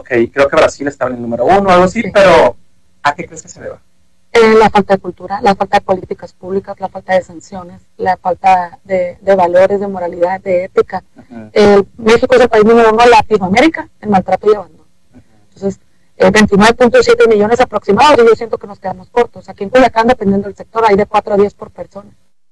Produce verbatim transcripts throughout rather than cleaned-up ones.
Ok, creo que Brasil estaba en el número uno o algo así, sí. Pero ¿a qué crees que se deba? Eh, la falta de cultura, la falta de políticas públicas, la falta de sanciones, la falta de, de valores, de moralidad, de ética. Uh-huh. Eh, México es el país número uno de Latinoamérica en maltrato y abandono. Uh-huh. Entonces, eh, veintinueve punto siete millones aproximados, y yo siento que nos quedamos cortos. Aquí en Culiacán, dependiendo del sector, hay de cuatro a diez por persona.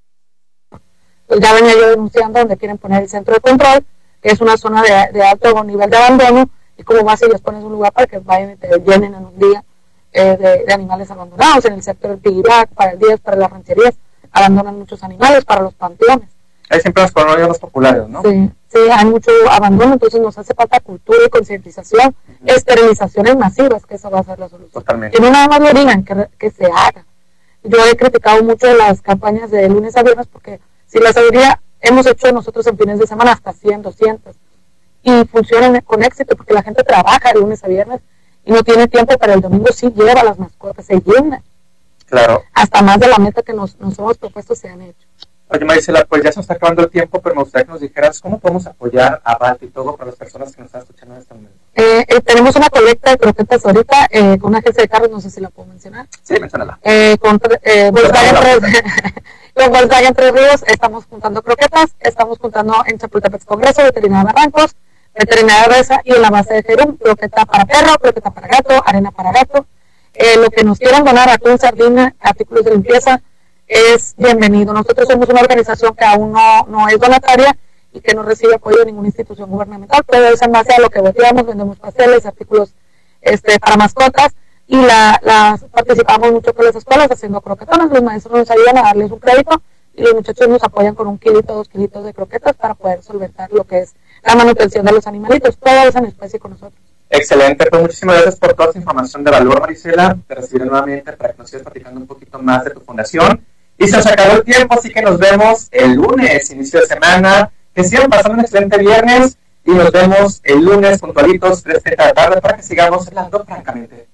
Pues ya venía yo denunciando donde quieren poner el centro de control, que es una zona de, de alto nivel de abandono, y como vas y les pones un lugar para que vayan y te llenen en un día eh, de, de animales abandonados. En el sector del piggyback, para el diez, para las rancherías, abandonan muchos animales, para los panteones. Hay siempre las colonias más populares, ¿no? Sí, sí, hay mucho abandono, entonces nos hace falta cultura y concientización, uh-huh. Esterilizaciones masivas, que eso va a ser la solución. Totalmente. Que no nada más lo digan, que, que se haga. Yo he criticado mucho las campañas de lunes a viernes, porque si la sabiduría hemos hecho nosotros en fines de semana hasta cien, doscientos, y funcionan con éxito, porque la gente trabaja de lunes a viernes y no tiene tiempo, pero el domingo sí lleva las mascotas, se llena. Claro. Hasta más de la meta que nos, nos hemos propuesto se han hecho. Oye, Marisela, pues ya se nos está acabando el tiempo, pero me gustaría que nos dijeras cómo podemos apoyar a Balti y todo para las personas que nos están escuchando en este momento. Eh, eh, tenemos una colecta de croquetas ahorita eh, con una agencia de carros, no sé si la puedo mencionar. Sí, menciónala. Eh, con eh, Volkswagen, Tres, con Volkswagen Tres Ríos estamos juntando croquetas, estamos juntando en Chapultepec Congreso, Veterinaria Barrancos, Veterinaria Reza, y en la base de Jerum, croqueta para perro, croqueta para gato, arena para gato. Eh, lo que nos quieran donar, atún, sardina, artículos de limpieza, es bienvenido. Nosotros somos una organización que aún no, no es donataria y que no recibe apoyo de ninguna institución gubernamental, pero es en base a lo que boteamos, vendemos pasteles, artículos este, para mascotas, y la, la participamos mucho con las escuelas haciendo croquetones. Los maestros nos ayudan a darles un crédito y los muchachos nos apoyan con un kilito, dos kilitos de croquetas para poder solventar lo que es la manutención de los animalitos. Todo es en especie con nosotros. Excelente, pues muchísimas gracias por toda esa información de valor, Marisela. Te recibiré nuevamente para que nos sigas platicando un poquito más de tu fundación. Y se nos acabó el tiempo, así que nos vemos el lunes, inicio de semana. Que sigan pasando un excelente viernes y nos vemos el lunes puntualitos, tres treinta de la tarde, para que sigamos hablando francamente.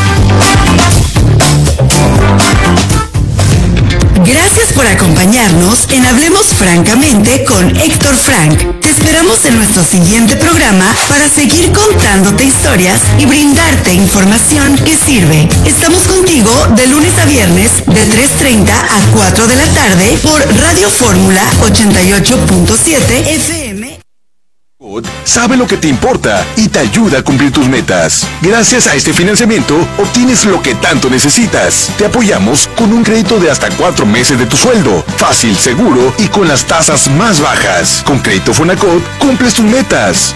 Gracias por acompañarnos en Hablemos Francamente con Héctor Frank. Te esperamos en nuestro siguiente programa para seguir contándote historias y brindarte información que sirve. Estamos contigo de lunes a viernes de tres treinta a cuatro de la tarde por Radio Fórmula ochenta y ocho punto siete F M. Sabe lo que te importa y te ayuda a cumplir tus metas. Gracias a este financiamiento obtienes lo que tanto necesitas. Te apoyamos con un crédito de hasta cuatro meses de tu sueldo, fácil, seguro y con las tasas más bajas. Con Crédito Fonacot cumples tus metas.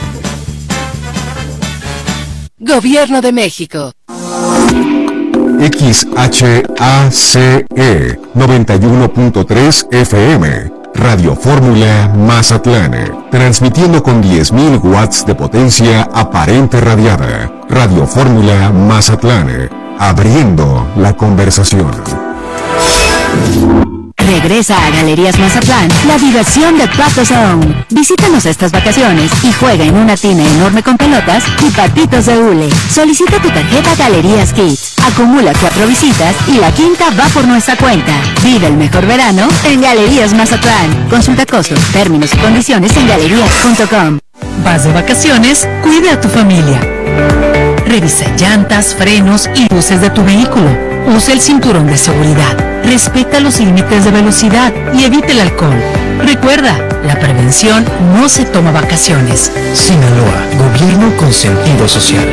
Gobierno de México. X H A C E noventa y uno punto tres F M, Radio Fórmula Mazatlán, transmitiendo con diez mil watts de potencia aparente radiada. Radio Fórmula Mazatlán, abriendo la conversación. Regresa a Galerías Mazatlán la diversión de Patos Aún. Visítanos estas vacaciones y juega en una tina enorme con pelotas y patitos de hule. Solicita tu tarjeta Galerías Kids. Acumula cuatro visitas y la quinta va por nuestra cuenta. Vive el mejor verano en Galerías Mazatlán. Consulta costos, términos y condiciones en galerías punto com. Vas de vacaciones, cuida a tu familia. Revisa llantas, frenos y luces de tu vehículo. Usa el cinturón de seguridad. Respeta los límites de velocidad y evite el alcohol. Recuerda, la prevención no se toma vacaciones. Sinaloa, gobierno con sentido social.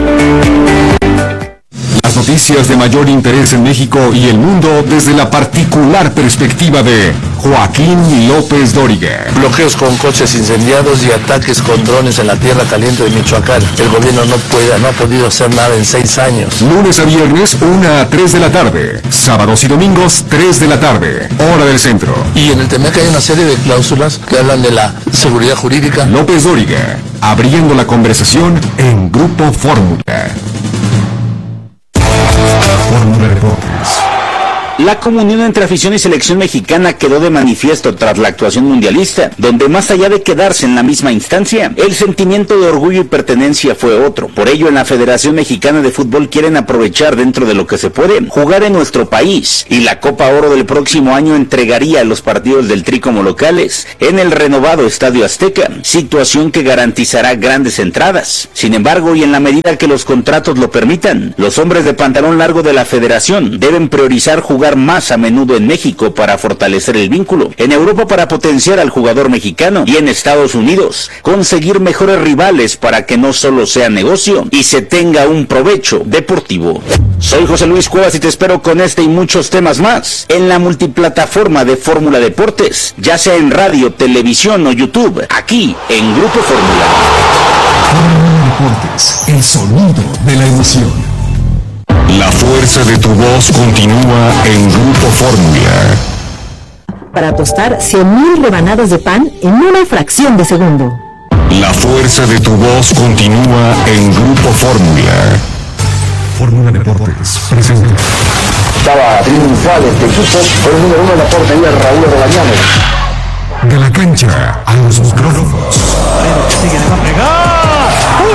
Las noticias de mayor interés en México y el mundo desde la particular perspectiva de Joaquín López Dóriga. Bloqueos con coches incendiados y ataques con drones en la tierra caliente de Michoacán. El gobierno no puede, no ha podido hacer nada en seis años. Lunes a viernes, una a tres de la tarde. Sábados y domingos, tres de la tarde. Hora del centro. Y en el T M E C hay una serie de cláusulas que hablan de la seguridad jurídica. López Dóriga, abriendo la conversación en Grupo Fórmula. Fórmula Deportes. La comunión entre afición y selección mexicana quedó de manifiesto tras la actuación mundialista, donde más allá de quedarse en la misma instancia, el sentimiento de orgullo y pertenencia fue otro. Por ello, en la Federación Mexicana de Fútbol quieren aprovechar dentro de lo que se puede, jugar en nuestro país, y la Copa Oro del próximo año entregaría los partidos del Tri como locales en el renovado Estadio Azteca, situación que garantizará grandes entradas. Sin embargo, y en la medida que los contratos lo permitan, los hombres de pantalón largo de la Federación deben priorizar jugar más a menudo en México para fortalecer el vínculo, en Europa para potenciar al jugador mexicano y en Estados Unidos conseguir mejores rivales para que no solo sea negocio y se tenga un provecho deportivo. Soy José Luis Cuevas y te espero con este y muchos temas más en la multiplataforma de Fórmula Deportes, ya sea en radio, televisión o YouTube, aquí en Grupo Fórmula. Fórmula Deportes, el sonido de la emoción. La fuerza de tu voz continúa en Grupo Fórmula. Para tostar cien mil rebanadas de pan en una fracción de segundo. La fuerza de tu voz continúa en Grupo Fórmula. Fórmula Deportes presenta. Estaba triunfal este equipo por el número uno de la portería, Raúl Orbañanos. De la cancha a los micrófonos. Sigue de pegar.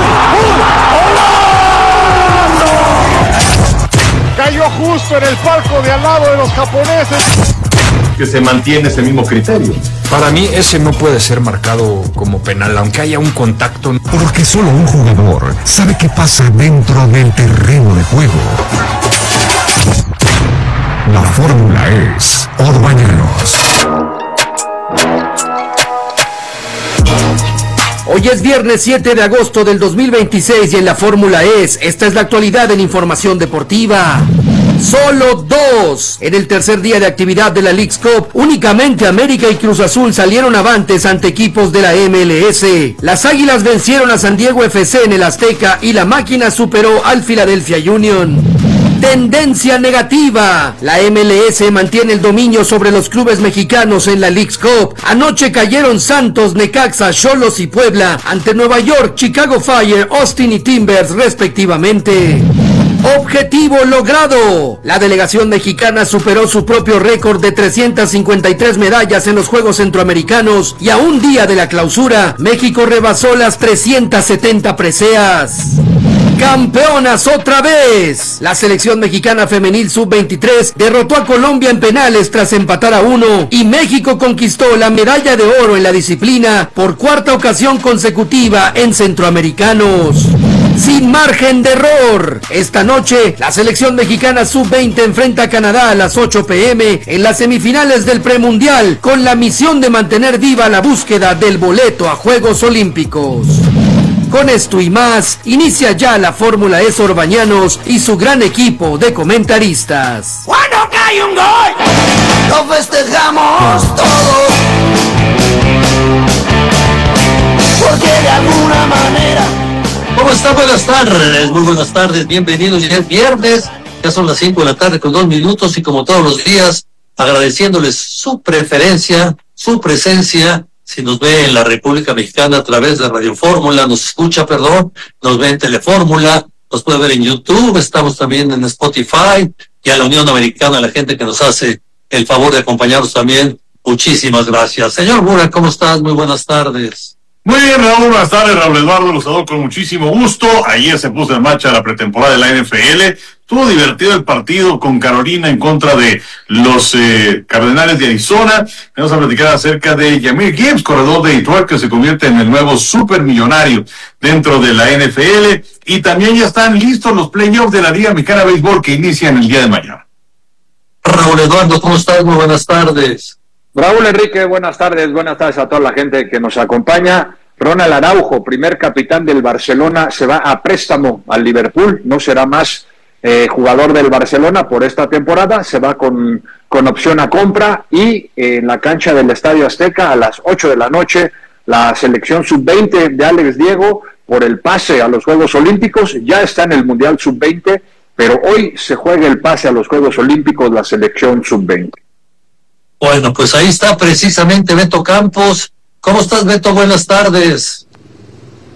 Cayó justo en el palco de al lado de los japoneses. Que se mantiene ese mismo criterio. Para mí ese no puede ser marcado como penal, aunque haya un contacto. Porque solo un jugador sabe qué pasa dentro del terreno de juego. La fórmula es Orbañanos. Hoy es viernes siete de agosto del dos mil veintiséis y en la Fórmula es, esta es la actualidad en información deportiva. Solo dos. En el tercer día de actividad de la Leagues Cup, únicamente América y Cruz Azul salieron avantes ante equipos de la M L S. Las Águilas vencieron a San Diego F C en el Azteca y la máquina superó al Philadelphia Union. Tendencia negativa. La M L S mantiene el dominio sobre los clubes mexicanos en la Leagues Cup. Anoche cayeron Santos, Necaxa, Xolos y Puebla ante Nueva York, Chicago Fire, Austin y Timbers respectivamente. Objetivo logrado. La delegación mexicana superó su propio récord de trescientas cincuenta y tres medallas en los Juegos Centroamericanos y a un día de la clausura, México rebasó las trescientas setenta preseas. ¡Campeonas otra vez! La selección mexicana femenil sub veintitrés derrotó a Colombia en penales tras empatar a uno y México conquistó la medalla de oro en la disciplina por cuarta ocasión consecutiva en Centroamericanos. Sin margen de error. Esta noche, la selección mexicana sub veinte enfrenta a Canadá a las ocho pe eme en las semifinales del premundial con la misión de mantener viva la búsqueda del boleto a Juegos Olímpicos. Con esto y más, inicia ya la Fórmula E Orbañanos y su gran equipo de comentaristas. Cuando cae un gol, lo festejamos todos, porque de alguna manera... ¿Cómo está? Buenas tardes, muy buenas tardes, bienvenidos. Ya es viernes, ya son las cinco de la tarde con dos minutos y como todos los días, agradeciéndoles su preferencia, su presencia. Si nos ve en la República Mexicana a través de Radio Fórmula, nos escucha, perdón, nos ve en Telefórmula, nos puede ver en YouTube, estamos también en Spotify, y a la Unión Americana, la gente que nos hace el favor de acompañarnos también, muchísimas gracias. Señor Mura, ¿cómo estás? Muy buenas tardes. Muy bien, Raúl, buenas tardes, Raúl Eduardo, los saludo con muchísimo gusto. Ayer se puso en marcha la pretemporada de la N F L. Estuvo divertido el partido con Carolina en contra de los eh, Cardenales de Arizona. Vamos a platicar acerca de Jahmyr Gibbs, corredor de Detroit, que se convierte en el nuevo supermillonario dentro de la N F L. Y también ya están listos los playoffs de la Liga Mexicana de Béisbol que inician el día de mañana. Raúl Eduardo, ¿cómo estás? Muy buenas tardes. Raúl Enrique, buenas tardes, buenas tardes a toda la gente que nos acompaña. Ronald Araujo, primer capitán del Barcelona, se va a préstamo al Liverpool, no será más eh, jugador del Barcelona por esta temporada, se va con, con opción a compra y eh, en la cancha del Estadio Azteca a las ocho de la noche, la selección sub veinte de Alex Diego por el pase a los Juegos Olímpicos, ya está en el Mundial sub veinte, pero hoy se juega el pase a los Juegos Olímpicos la selección sub veinte. Bueno, pues ahí está precisamente Beto Campos. ¿Cómo estás, Beto? Buenas tardes.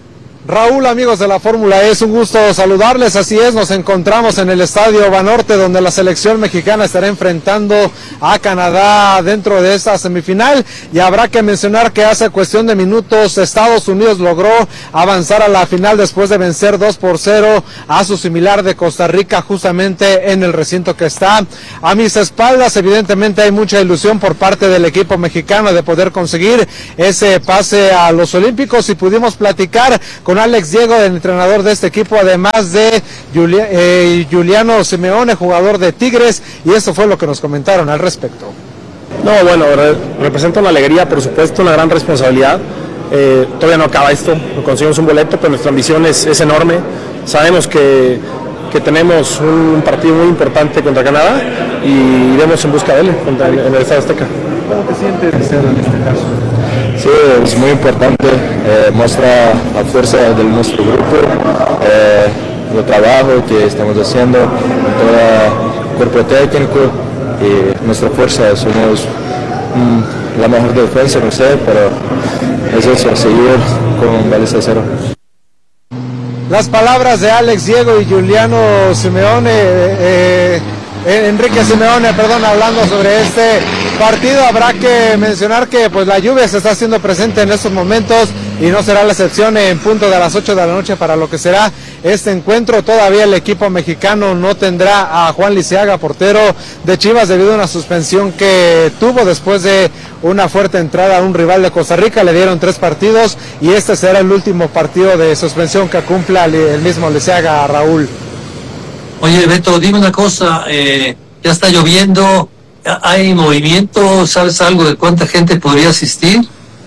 Raúl, amigos de la Fórmula E, es un gusto saludarles, así es, nos encontramos en el Estadio Banorte donde la selección mexicana estará enfrentando a Canadá dentro de esta semifinal y habrá que mencionar que hace cuestión de minutos Estados Unidos logró avanzar a la final después de vencer dos por cero a su similar de Costa Rica justamente en el recinto que está a mis espaldas. Evidentemente hay mucha ilusión por parte del equipo mexicano de poder conseguir ese pase a los Olímpicos y pudimos platicar con Alex Diego, el entrenador de este equipo, además de Julia, eh, Juliano Simeone, jugador de Tigres, y eso fue lo que nos comentaron al respecto. No, bueno, re representa una alegría, por supuesto, una gran responsabilidad. Eh, todavía no acaba esto, conseguimos un boleto, pero nuestra ambición es, es enorme. Sabemos que, que tenemos un partido muy importante contra Canadá y iremos en busca de él contra, en el Estadio Azteca. ¿Cómo te sientes de ser en este caso? Sí, es muy importante, eh, muestra la fuerza de nuestro grupo, eh, el trabajo que estamos haciendo con todo el cuerpo técnico y nuestra fuerza. Somos mm, la mejor defensa, no sé, pero es eso, seguir con baliza cero. Las palabras de Alex Diego y Juliano Simeone, eh, eh, Enrique Simeone, perdón, hablando sobre este partido. Habrá que mencionar que pues la lluvia se está haciendo presente en estos momentos y no será la excepción en punto de las ocho de la noche para lo que será este encuentro. Todavía el equipo mexicano no tendrá a Juan Liceaga, portero de Chivas, debido a una suspensión que tuvo después de una fuerte entrada a un rival de Costa Rica. Le dieron tres partidos y este será el último partido de suspensión que cumpla el mismo Liceaga, a Raúl. Oye, Beto, dime una cosa, eh, ya está lloviendo, ¿hay movimiento? ¿Sabes algo de cuánta gente podría asistir?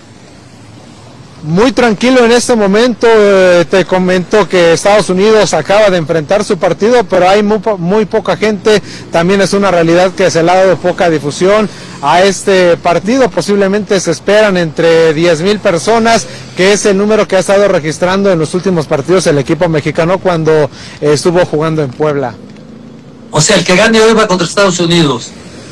Muy tranquilo en este momento, eh, te comento que Estados Unidos acaba de enfrentar su partido, pero hay muy, muy poca gente. También es una realidad que se le ha dado poca difusión a este partido. Posiblemente se esperan entre diez mil personas, que es el número que ha estado registrando en los últimos partidos el equipo mexicano cuando eh, estuvo jugando en Puebla. O sea, el que gane hoy va contra Estados Unidos.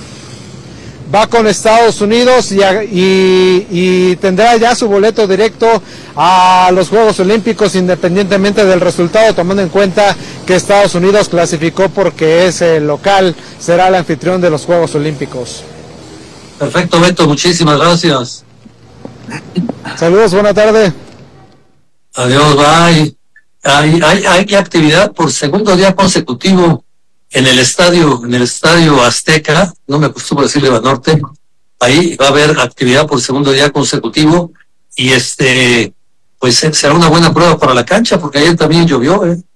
Va con Estados Unidos y, y, y tendrá ya su boleto directo a los Juegos Olímpicos, independientemente del resultado, tomando en cuenta que Estados Unidos clasificó porque es el local, será el anfitrión de los Juegos Olímpicos. Perfecto, Beto, muchísimas gracias. Saludos, buena tarde. Adiós, bye. Hay, hay, hay actividad por segundo día consecutivo en el estadio, en el estadio Azteca, no me acostumbro decirle Banorte. Ahí va a haber actividad por segundo día consecutivo y este, pues será una buena prueba para la cancha, porque ayer también llovió, ¿eh?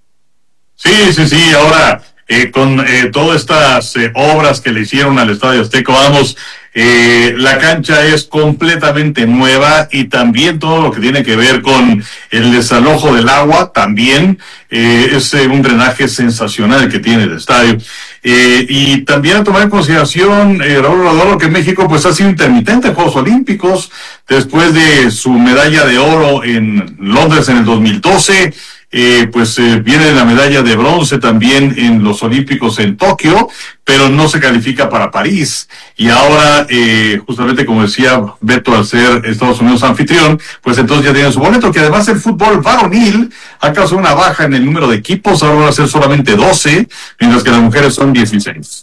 Sí, sí, sí, ahora eh, con eh, todas estas eh, obras que le hicieron al Estadio Azteca, vamos, eh, la cancha es completamente nueva y también todo lo que tiene que ver con el desalojo del agua, también eh, es eh, un drenaje sensacional que tiene el estadio. Eh, y también a tomar en consideración, eh, Raúl Rodolfo, que México pues ha sido intermitente en Juegos Olímpicos, después de su medalla de oro en Londres en el dos mil doce, Eh, pues eh, viene la medalla de bronce también en los Olímpicos en Tokio, pero no se califica para París. Y ahora, eh, justamente como decía Beto, al ser Estados Unidos anfitrión, pues entonces ya tienen su boleto, que además el fútbol varonil ha causado una baja en el número de equipos, ahora van a ser solamente doce, mientras que las mujeres son dieciséis.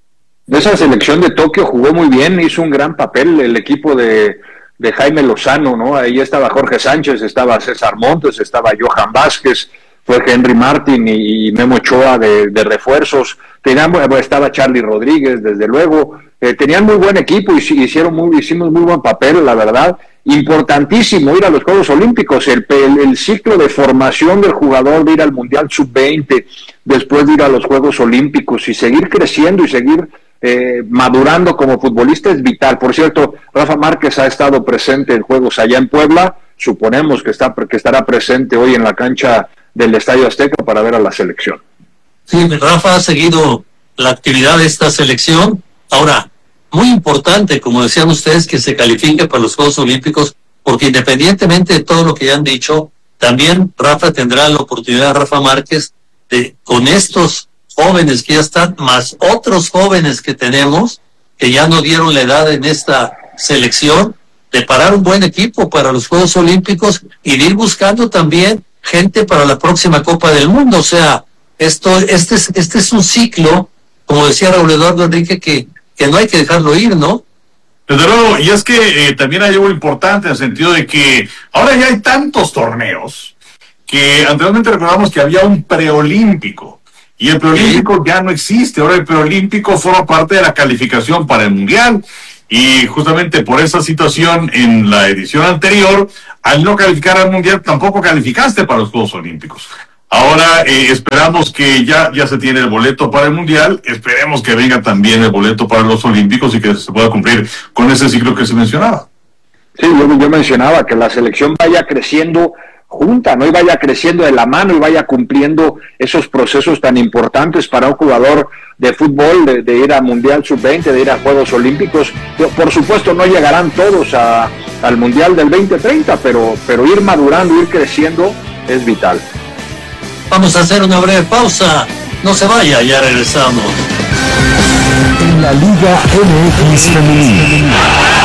Esa selección de Tokio jugó muy bien, hizo un gran papel el equipo de de Jaime Lozano, ¿no? Ahí estaba Jorge Sánchez, estaba César Montes, estaba Johan Vázquez, fue Henry Martin y, y Memo Ochoa de, de refuerzos, tenían, estaba Charlie Rodríguez, desde luego, eh, tenían muy buen equipo y hicieron muy, hicimos muy buen papel, la verdad. Importantísimo ir a los Juegos Olímpicos, el, el, el ciclo de formación del jugador, de ir al Mundial sub veinte, después de ir a los Juegos Olímpicos y seguir creciendo y seguir Eh, madurando como futbolista es vital. Por cierto, Rafa Márquez ha estado presente en juegos allá en Puebla, suponemos que, está, que estará presente hoy en la cancha del Estadio Azteca para ver a la selección. Sí, Rafa ha seguido la actividad de esta selección. Ahora, muy importante, como decían ustedes, que se califique para los Juegos Olímpicos, porque independientemente de todo lo que ya han dicho, también Rafa tendrá la oportunidad, Rafa Márquez, de con estos jóvenes que ya están, más otros jóvenes que tenemos, que ya no dieron la edad en esta selección, de parar un buen equipo para los Juegos Olímpicos y de ir buscando también gente para la próxima Copa del Mundo. O sea, esto, este es, este es un ciclo, como decía Raúl Eduardo Enrique, que, que no hay que dejarlo ir, ¿no? Desde luego, y es que eh, también hay algo importante en el sentido de que ahora ya hay tantos torneos que anteriormente recordamos que había un preolímpico y el preolímpico ya no existe. Ahora el preolímpico forma parte de la calificación para el mundial y justamente por esa situación en la edición anterior, al no calificar al mundial tampoco calificaste para los Juegos Olímpicos. Ahora eh, esperamos que ya, ya se tiene el boleto para el Mundial, esperemos que venga también el boleto para los Olímpicos y que se pueda cumplir con ese ciclo que se mencionaba. Sí, yo, yo mencionaba que la selección vaya creciendo junta, ¿no? Y vaya creciendo de la mano y vaya cumpliendo esos procesos tan importantes para un jugador de fútbol, de, de ir a Mundial sub veinte, de ir a Juegos Olímpicos. Por supuesto no llegarán todos a, al Mundial del veinte treinta, pero, pero ir madurando, ir creciendo es vital. Vamos a hacer una breve pausa. No se vaya, ya regresamos. En la Liga M X Femenil.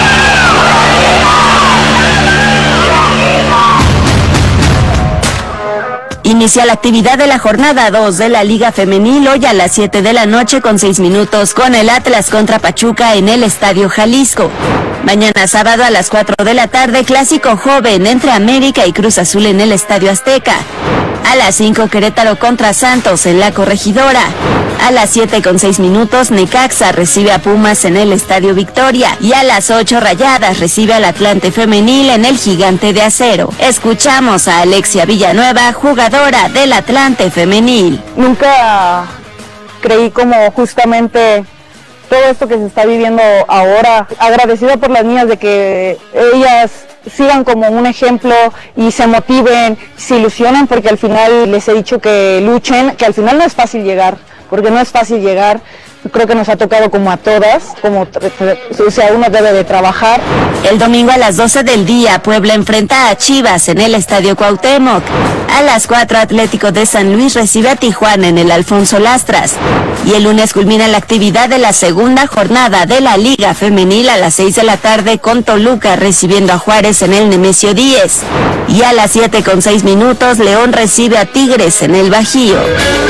Inicia la actividad de la jornada dos de la Liga Femenil hoy a las siete de la noche con seis minutos con el Atlas contra Pachuca en el Estadio Jalisco. Mañana sábado a las cuatro de la tarde, clásico joven entre América y Cruz Azul en el Estadio Azteca. A las cinco, Querétaro contra Santos en la Corregidora. A las siete con seis minutos, Necaxa recibe a Pumas en el Estadio Victoria. Y a las ocho, Rayadas recibe al Atlante Femenil en el Gigante de Acero. Escuchamos a Alexia Villanueva, jugadora del Atlante Femenil. Nunca creí como justamente todo esto que se está viviendo ahora, agradecida por las niñas de que ellas sigan como un ejemplo y se motiven, se ilusionen, porque al final les he dicho que luchen, que al final no es fácil llegar, porque no es fácil llegar. Creo que nos ha tocado como a todas, como o sea, uno debe de trabajar. El domingo a las doce del día, Puebla enfrenta a Chivas en el Estadio Cuauhtémoc. A las cuatro, Atlético de San Luis recibe a Tijuana en el Alfonso Lastras. Y el lunes culmina la actividad de la segunda jornada de la Liga Femenil a las seis de la tarde con Toluca recibiendo a Juárez en el Nemesio diez. Y a las siete con seis minutos, León recibe a Tigres en el Bajío.